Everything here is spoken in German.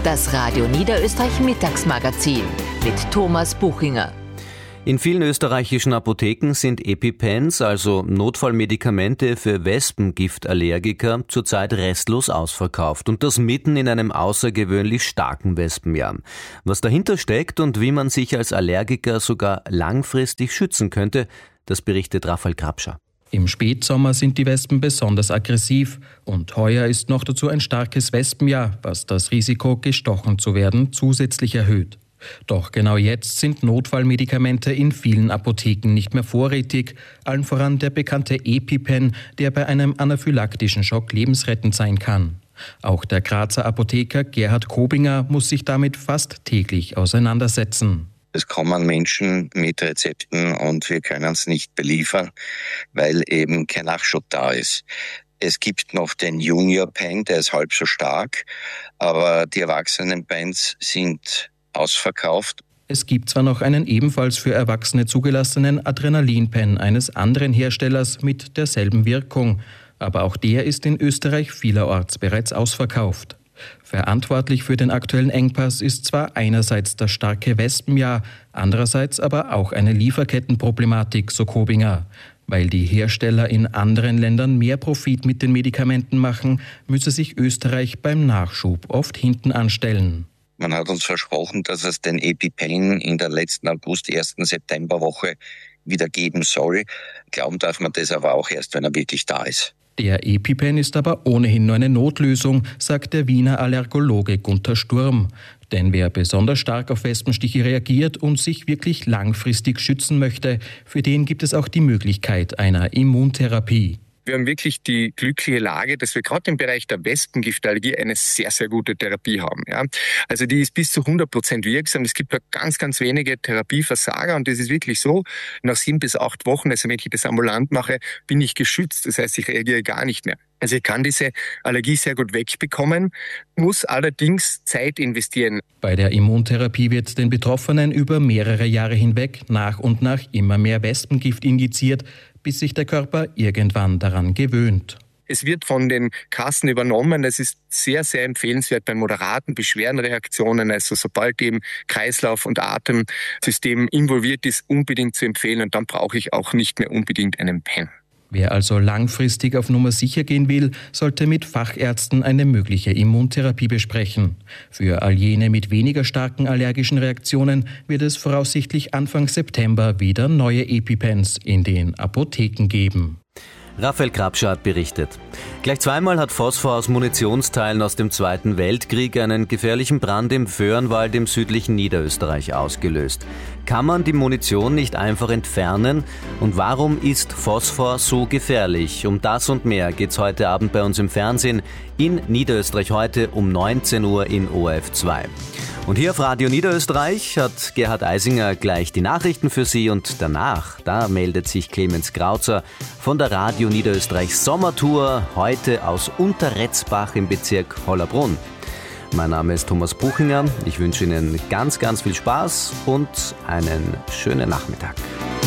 Das Radio Niederösterreich Mittagsmagazin mit Thomas Buchinger. In vielen österreichischen Apotheken sind EpiPens, also Notfallmedikamente für Wespengiftallergiker, zurzeit restlos ausverkauft. Und das mitten in einem außergewöhnlich starken Wespenjahr. Was dahinter steckt und wie man sich als Allergiker sogar langfristig schützen könnte, das berichtet Raphael Krapscher. Im Spätsommer sind die Wespen besonders aggressiv und heuer ist noch dazu ein starkes Wespenjahr, was das Risiko, gestochen zu werden, zusätzlich erhöht. Doch genau jetzt sind Notfallmedikamente in vielen Apotheken nicht mehr vorrätig, allen voran der bekannte EpiPen, der bei einem anaphylaktischen Schock lebensrettend sein kann. Auch der Grazer Apotheker Gerhard Kobinger muss sich damit fast täglich auseinandersetzen. Es kommen Menschen mit Rezepten und wir können es nicht beliefern, weil eben kein Nachschub da ist. Es gibt noch den Junior Pen, der ist halb so stark, aber die Erwachsenen-Pens sind ausverkauft. Es gibt zwar noch einen ebenfalls für Erwachsene zugelassenen Adrenalin-Pen eines anderen Herstellers mit derselben Wirkung, aber auch der ist in Österreich vielerorts bereits ausverkauft. Verantwortlich für den aktuellen Engpass ist zwar einerseits das starke Wespenjahr, andererseits aber auch eine Lieferkettenproblematik, so Kobinger. Weil die Hersteller in anderen Ländern mehr Profit mit den Medikamenten machen, müsse sich Österreich beim Nachschub oft hinten anstellen. Man hat uns versprochen, dass es den EpiPen in der letzten August, 1. Septemberwoche wieder geben soll. Glauben darf man das aber auch erst, wenn er wirklich da ist. Der EpiPen ist aber ohnehin nur eine Notlösung, sagt der Wiener Allergologe Gunther Sturm. Denn wer besonders stark auf Wespenstiche reagiert und sich wirklich langfristig schützen möchte, für den gibt es auch die Möglichkeit einer Immuntherapie. Wir haben wirklich die glückliche Lage, dass wir gerade im Bereich der Wespengiftallergie eine sehr, sehr gute Therapie haben. Ja. Also die ist bis zu 100% wirksam. Es gibt da ganz, ganz wenige Therapieversager und das ist wirklich so, nach 7 bis 8 Wochen, also wenn ich das ambulant mache, bin ich geschützt. Das heißt, ich reagiere gar nicht mehr. Also ich kann diese Allergie sehr gut wegbekommen, muss allerdings Zeit investieren. Bei der Immuntherapie wird den Betroffenen über mehrere Jahre hinweg nach und nach immer mehr Wespengift injiziert, bis sich der Körper irgendwann daran gewöhnt. Es wird von den Kassen übernommen. Das ist sehr, sehr empfehlenswert bei moderaten Beschwerdenreaktionen. Also sobald eben Kreislauf- und Atemsystem involviert ist, unbedingt zu empfehlen. Und dann brauche ich auch nicht mehr unbedingt einen Pen. Wer also langfristig auf Nummer sicher gehen will, sollte mit Fachärzten eine mögliche Immuntherapie besprechen. Für all jene mit weniger starken allergischen Reaktionen wird es voraussichtlich Anfang September wieder neue EpiPens in den Apotheken geben. Raphael Krapscher hat berichtet. Gleich zweimal hat Phosphor aus Munitionsteilen aus dem Zweiten Weltkrieg einen gefährlichen Brand im Föhrenwald im südlichen Niederösterreich ausgelöst. Kann man die Munition nicht einfach entfernen? Und warum ist Phosphor so gefährlich? Um das und mehr geht's heute Abend bei uns im Fernsehen in Niederösterreich heute um 19 Uhr in ORF 2. Und hier auf Radio Niederösterreich hat Gerhard Eisinger gleich die Nachrichten für Sie und danach, da meldet sich Clemens Krauzer von der Radio Niederösterreich Sommertour, heute aus Unterretzbach im Bezirk Hollabrunn. Mein Name ist Thomas Buchinger, ich wünsche Ihnen ganz, ganz viel Spaß und einen schönen Nachmittag.